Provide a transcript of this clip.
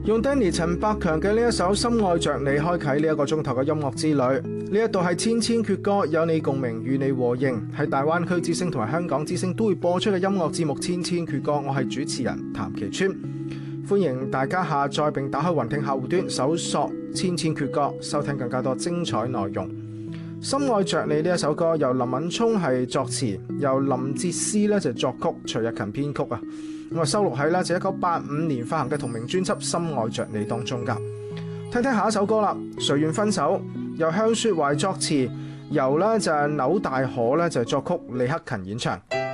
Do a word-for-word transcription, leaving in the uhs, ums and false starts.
用 Danny 陳百強嘅呢一首《深愛着你》開啟呢一個鐘頭嘅音樂之旅。呢一度係千千闕歌，有你共鳴，與你和應，喺大灣區之聲同埋香港之聲都會播出嘅音樂節目《千千闕歌》。我係主持人譚其川，歡迎大家下載並打開雲聽客戶端，搜索《千千闕歌》，收聽更加多精彩內容。《深愛着你》呢一首歌由林敏聰係作詞，由林哲思咧就作曲，徐日勤編曲啊。咁啊收錄喺咧就一九八五年發行嘅同名專輯《深愛着你》當中噶。聽聽下一首歌啦，《誰願分手》由向雪懷作詞，由咧就係扭大可咧就係作曲，李克勤演唱。